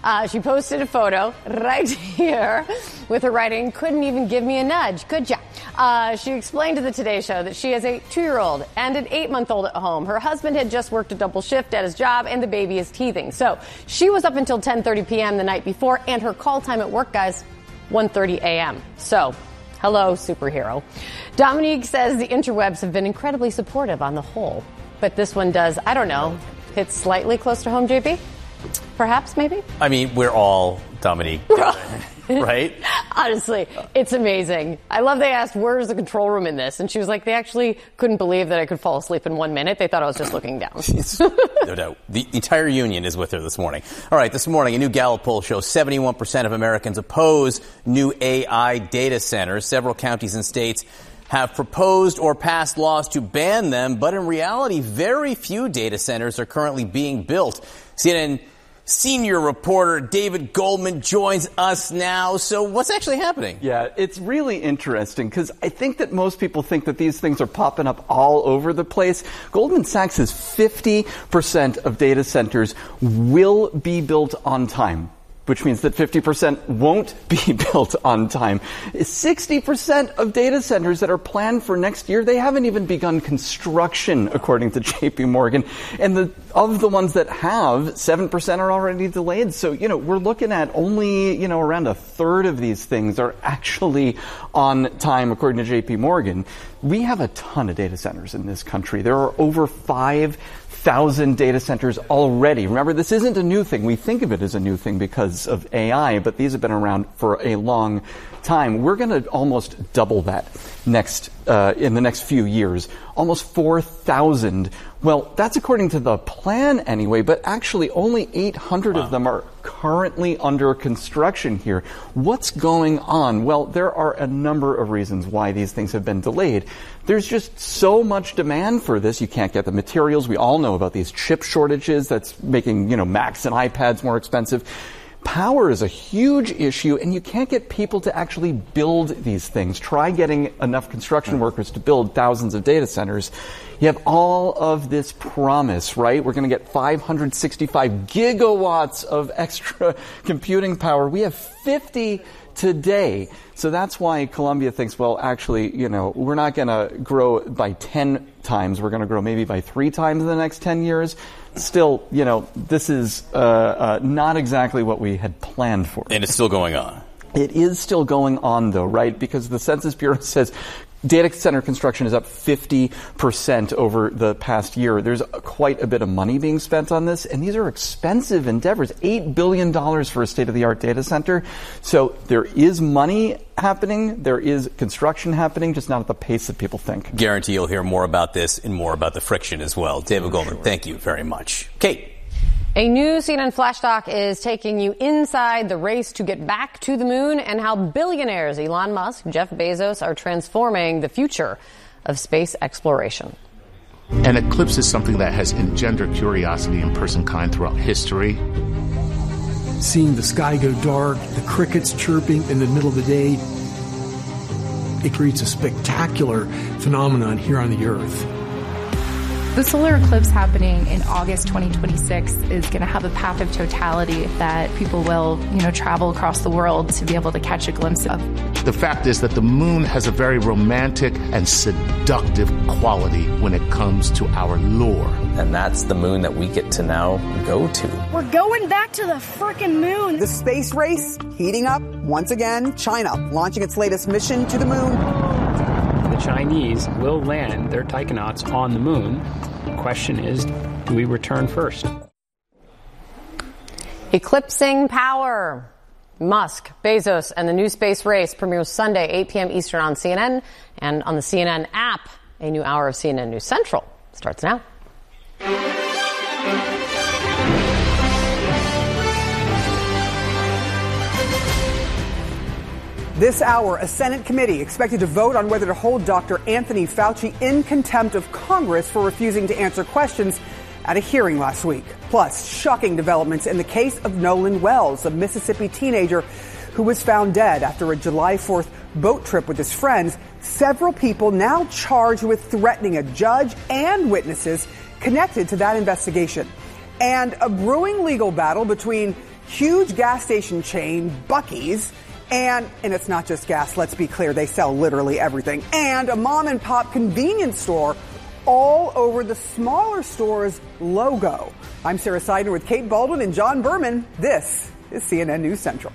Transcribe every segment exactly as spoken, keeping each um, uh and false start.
Uh, she posted a photo right here with her writing, "Couldn't even give me a nudge. Good job." Uh, she explained to the Today Show that she has a two-year-old and an eight-month-old at home. Her husband had just worked a double shift at his job, and the baby is teething. So she was up until ten thirty p.m. the night before, and her call time at work, guys, one thirty a.m. So, hello, superhero. Dominique says the interwebs have been incredibly supportive on the whole. But this one does, I don't know, hit slightly close to home, J P? Perhaps, maybe? I mean, we're all Dominique. Right? Honestly, it's amazing. I love they asked, where's the control room in this? And she was like, they actually couldn't believe that I could fall asleep in one minute. They thought I was just looking down. No doubt. The entire union is with her this morning. All right, this morning, a new Gallup poll shows seventy-one percent of Americans oppose new A I data centers. Several counties and states have proposed or passed laws to ban them, but in reality, very few data centers are currently being built. C N N senior reporter David Goldman joins us now. So what's actually happening? Yeah, it's really interesting because I think that most people think that these things are popping up all over the place. Goldman Sachs says fifty percent of data centers will be built on time, which means that fifty percent won't be built on time. sixty percent of data centers that are planned for next year, they haven't even begun construction, according to J P Morgan. And the, of the ones that have, seven percent are already delayed. So, you know, we're looking at only, you know, around a third of these things are actually on time, according to J P Morgan. We have a ton of data centers in this country. There are over five thousand data centers already. Remember, this isn't a new thing. We think of it as a new thing because of A I, but these have been around for a long time. We're going to almost double that next uh, in the next few years. Almost four thousand. Well, that's according to the plan anyway, but actually only eight hundred wow. of them are currently under construction here. What's going on? Well, there are a number of reasons why these things have been delayed. There's just so much demand for this. You can't get the materials. We all know about these chip shortages that's making, you know, Macs and iPads more expensive. Power is a huge issue, and you can't get people to actually build these things. Try getting enough construction workers to build thousands of data centers. You have all of this promise, right? We're going to get five hundred sixty-five gigawatts of extra computing power. We have fifty today. So that's why Columbia thinks, well, actually, you know, we're not going to grow by ten times. We're going to grow maybe by three times in the next ten years. Still, you know, this is uh, uh, not exactly what we had planned for. And it's still going on. It is still going on, though, right? Because the Census Bureau says data center construction is up fifty percent over the past year. There's quite a bit of money being spent on this, and these are expensive endeavors. eight billion dollars for a state-of-the-art data center. So there is money happening. There is construction happening, just not at the pace that people think. Guarantee you'll hear more about this and more about the friction as well. David oh, Goldman, sure. Thank you very much. Kate. A new C N N Flash Doc is taking you inside the race to get back to the moon and how billionaires Elon Musk, Jeff Bezos are transforming the future of space exploration. An eclipse is something that has engendered curiosity in personkind throughout history. Seeing the sky go dark, the crickets chirping in the middle of the day, it creates a spectacular phenomenon here on the Earth. The solar eclipse happening in August twenty twenty-six is going to have a path of totality that people will, you know, travel across the world to be able to catch a glimpse of. The fact is that the moon has a very romantic and seductive quality when it comes to our lore. And that's the moon that we get to now go to. We're going back to the frickin' moon. The space race heating up once again. China launching its latest mission to the moon. The Chinese will land their taikonauts on the moon. The question is, do we return first? Eclipsing power. Musk, Bezos, and the new space race premieres Sunday, eight p.m. Eastern on C N N and on the C N N app. A new hour of C N N News Central starts now. This hour, a Senate committee expected to vote on whether to hold Doctor Anthony Fauci in contempt of Congress for refusing to answer questions at a hearing last week. Plus, shocking developments in the case of Nolan Wells, a Mississippi teenager who was found dead after a July fourth boat trip with his friends. Several people now charged with threatening a judge and witnesses connected to that investigation. And a brewing legal battle between huge gas station chain, Buc-ee's, and, and it's not just gas, let's be clear, they sell literally everything, and a mom and pop convenience store all over the smaller store's logo. I'm Sarah Seidner with Kate Baldwin and John Berman. This is C N N News Central.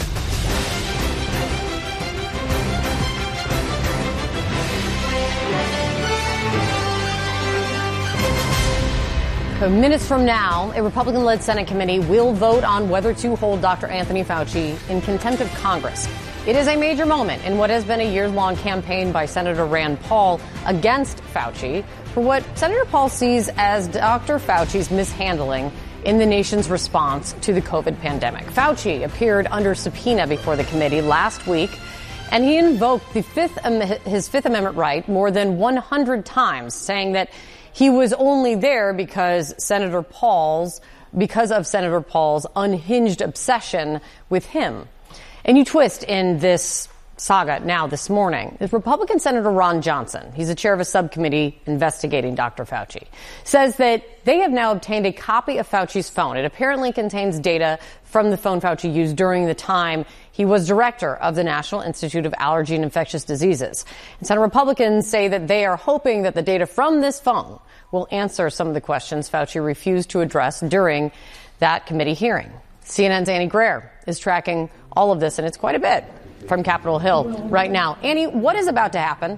Minutes from now, a Republican-led Senate committee will vote on whether to hold Doctor Anthony Fauci in contempt of Congress. It is a major moment in what has been a years-long campaign by Senator Rand Paul against Fauci for what Senator Paul sees as Doctor Fauci's mishandling in the nation's response to the COVID pandemic. Fauci appeared under subpoena before the committee last week, and he invoked the fifth, his Fifth Amendment right more than one hundred times, saying that he was only there because Senator Paul's, because of Senator Paul's unhinged obsession with him. A new twist in this saga now this morning is Republican Senator Ron Johnson. He's the chair of a subcommittee investigating Doctor Fauci. Says that they have now obtained a copy of Fauci's phone. It apparently contains data from the phone Fauci used during the time he was director of the National Institute of Allergy and Infectious Diseases. And Senate Republicans say that they are hoping that the data from this phone will answer some of the questions Fauci refused to address during that committee hearing. C N N's Annie Greer is tracking all of this, and it's quite a bit, from Capitol Hill right now. Annie, what is about to happen?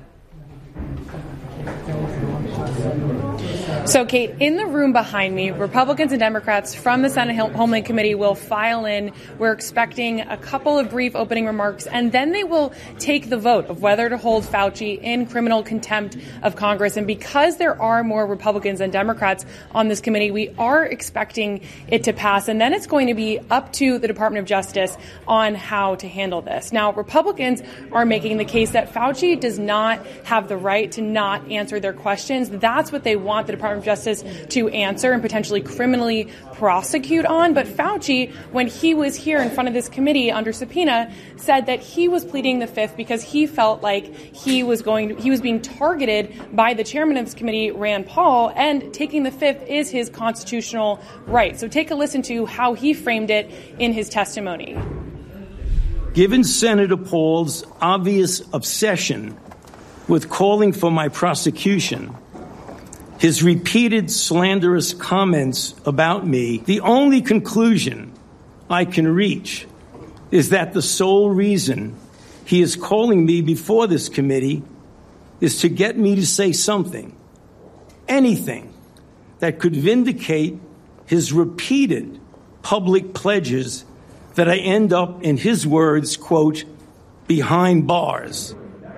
So, Kate, in the room behind me, Republicans and Democrats from the Senate Homeland Committee will file in. We're expecting a couple of brief opening remarks, and then they will take the vote of whether to hold Fauci in criminal contempt of Congress. And because there are more Republicans than Democrats on this committee, we are expecting it to pass. And then it's going to be up to the Department of Justice on how to handle this. Now, Republicans are making the case that Fauci does not have the right to not answer their questions. That's what they want the Department of Justice to answer and potentially criminally prosecute on. But Fauci, when he was here in front of this committee under subpoena, said that he was pleading the fifth because he felt like he was going to, he was being targeted by the chairman of this committee, Rand Paul, and taking the fifth is his constitutional right. So take a listen to how he framed it in his testimony. Given Senator Paul's obvious obsession with calling for my prosecution, his repeated slanderous comments about me, the only conclusion I can reach is that the sole reason he is calling me before this committee is to get me to say something, anything, that could vindicate his repeated public pledges that I end up, in his words, quote, behind bars.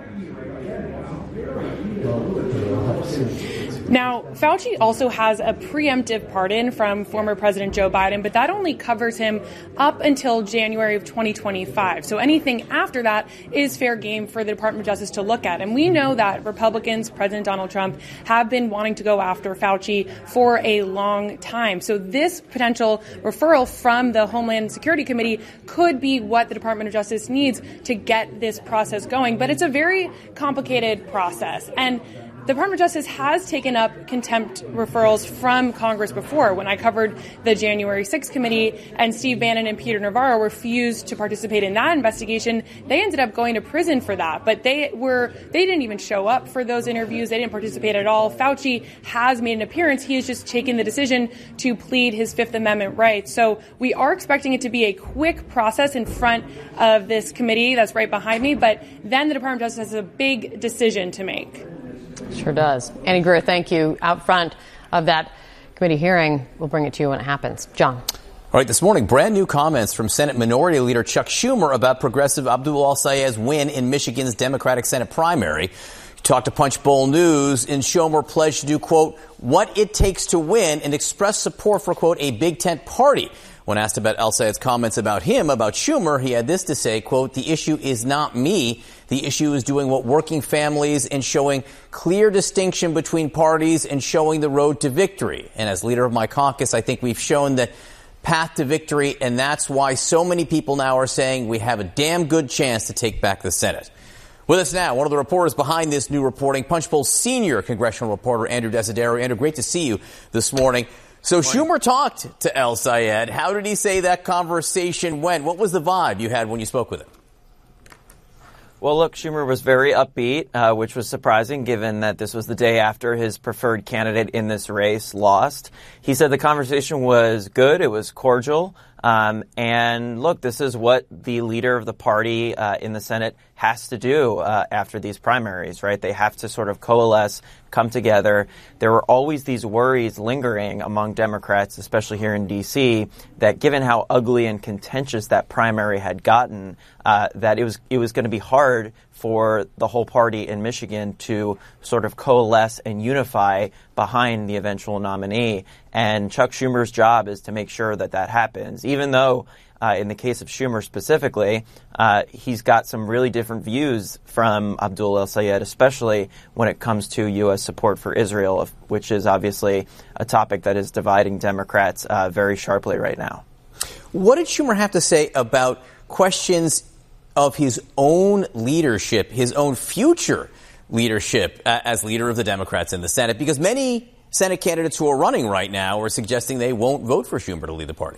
Now, Fauci also has a preemptive pardon from former President Joe Biden, but that only covers him up until January of twenty twenty-five. So anything after that is fair game for the Department of Justice to look at. And we know that Republicans, President Donald Trump, have been wanting to go after Fauci for a long time. So this potential referral from the Homeland Security Committee could be what the Department of Justice needs to get this process going. But it's a very complicated process. And the Department of Justice has taken up contempt referrals from Congress before. When I covered the January sixth committee and Steve Bannon and Peter Navarro refused to participate in that investigation, they ended up going to prison for that. But they were they didn't even show up for those interviews. They didn't participate at all. Fauci has made an appearance. He has just taken the decision to plead his Fifth Amendment rights. So we are expecting it to be a quick process in front of this committee that's right behind me. But then the Department of Justice has a big decision to make. Sure does. Annie Greer, thank you. Out front of that committee hearing, we'll bring it to you when it happens. John. All right, this morning, brand new comments from Senate Minority Leader Chuck Schumer about progressive Abdul Al-Sayed's win in Michigan's Democratic Senate primary. He talked to Punchbowl News, and Schumer pledged to do, quote, what it takes to win and express support for, quote, a big tent party. When asked about Al-Sayed's comments about him, about Schumer, he had this to say, quote, the issue is not me. The issue is doing what working families and showing clear distinction between parties and showing the road to victory. And as leader of my caucus, I think we've shown the path to victory, and that's why so many people now are saying we have a damn good chance to take back the Senate. With us now, one of the reporters behind this new reporting, Punchbowl's senior congressional reporter, Andrew Desidero. Andrew, great to see you this morning. So Schumer talked to El Sayed. How did he say that conversation went? What was the vibe you had when you spoke with him? Well, look, Schumer was very upbeat, uh, which was surprising given that this was the day after his preferred candidate in this race lost. He said the conversation was good. It was cordial. Um, and look, this is what the leader of the party uh, in the Senate has to do uh, after these primaries, right? They have to sort of coalesce, come together. There were always these worries lingering among Democrats, especially here in D C, that given how ugly and contentious that primary had gotten, uh, that it was it was going to be hard for the whole party in Michigan to sort of coalesce and unify behind the eventual nominee. And Chuck Schumer's job is to make sure that that happens, even though uh, in the case of Schumer specifically, uh, he's got some really different views from Abdul El Sayed, especially when it comes to U S support for Israel, which is obviously a topic that is dividing Democrats uh, very sharply right now. What did Schumer have to say about questions of his own leadership, his own future leadership uh, as leader of the Democrats in the Senate? Because many Senate candidates who are running right now are suggesting they won't vote for Schumer to lead the party.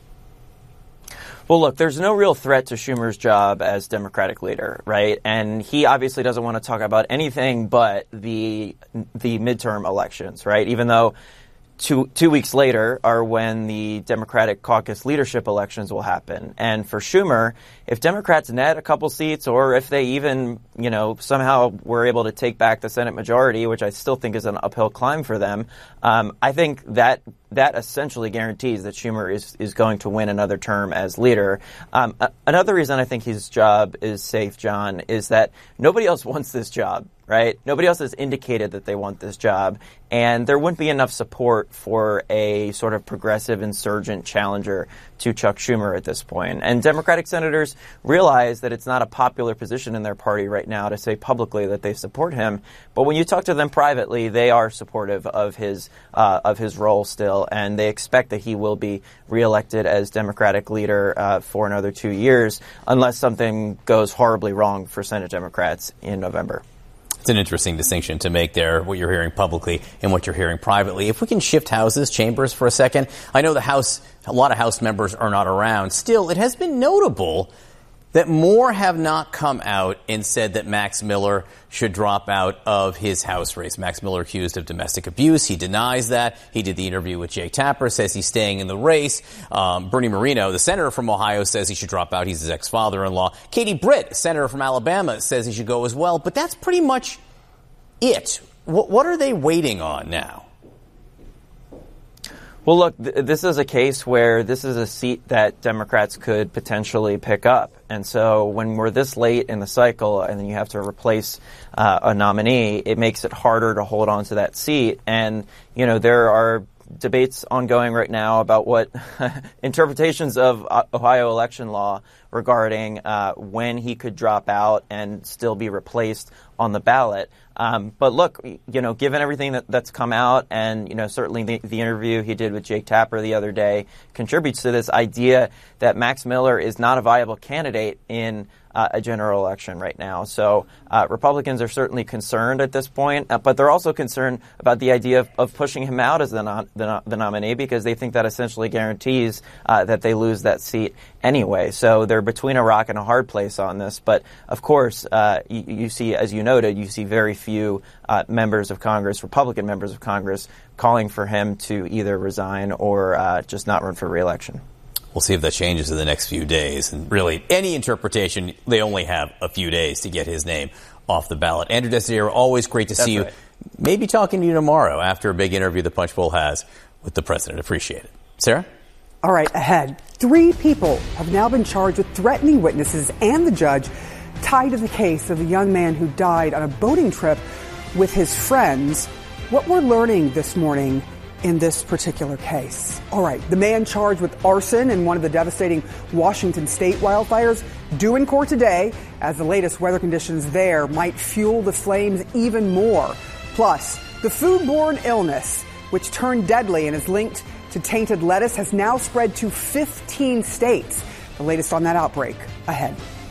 Well, look, there's no real threat to Schumer's job as Democratic leader, right? And he obviously doesn't want to talk about anything but the the midterm elections, right? Even though Two, two weeks later are when the Democratic caucus leadership elections will happen. And for Schumer, if Democrats net a couple seats, or if they even, you know, somehow were able to take back the Senate majority, which I still think is an uphill climb for them, um, I think that that essentially guarantees that Schumer is, is going to win another term as leader. Um, a- another reason I think his job is safe, John, is that nobody else wants this job. Right? Nobody else has indicated that they want this job, and there wouldn't be enough support for a sort of progressive insurgent challenger to Chuck Schumer at this point. And Democratic senators realize that it's not a popular position in their party right now to say publicly that they support him. But when you talk to them privately, they are supportive of his uh, of his role still, and they expect that he will be reelected as Democratic leader uh, for another two years, unless something goes horribly wrong for Senate Democrats in November. It's an interesting distinction to make there, what you're hearing publicly and what you're hearing privately. If we can shift houses, chambers for a second. I know the House, a lot of House members are not around. Still, it has been notable that more have not come out and said that Max Miller should drop out of his House race. Max Miller accused of domestic abuse. He denies that. He did the interview with Jake Tapper, says he's staying in the race. Um, Bernie Moreno, the senator from Ohio, says he should drop out. He's his ex-father-in-law. Katie Britt, senator from Alabama, says he should go as well. But that's pretty much it. What, what are they waiting on now? Well, look, th- this is a case where this is a seat that Democrats could potentially pick up. And so when we're this late in the cycle and then you have to replace uh, a nominee, it makes it harder to hold on to that seat. And, you know, there are debates ongoing right now about what interpretations of Ohio election law regarding uh, when he could drop out and still be replaced on the ballot. Um, but look, you know, given everything that, that's come out, and, you know, certainly the, the interview he did with Jake Tapper the other day contributes to this idea that Max Miller is not a viable candidate in uh, a general election right now. So uh, Republicans are certainly concerned at this point, uh, but they're also concerned about the idea of, of pushing him out as the, non, the, no, the nominee, because they think that essentially guarantees uh, that they lose that seat anyway. So they're between a rock and a hard place on this. But of course, uh, you, you see, as you noted, you see very few uh, members of Congress, Republican members of Congress, calling for him to either resign or uh, just not run for re-election. We'll see if that changes in the next few days. And really, any interpretation, they only have a few days to get his name off the ballot. Andrew Desiderio, always great to That's see right. you. Maybe talking to you tomorrow after a big interview the Punch Bowl has with the president. Appreciate it. Sarah? All right, ahead. Three people have now been charged with threatening witnesses and the judge tied to the case of a young man who died on a boating trip with his friends. What we're learning this morning in this particular case. All right, the man charged with arson in one of the devastating Washington state wildfires due in court today, as the latest weather conditions there might fuel the flames even more. Plus, the foodborne illness, which turned deadly and is linked to tainted lettuce, has now spread to fifteen states. The latest on that outbreak ahead.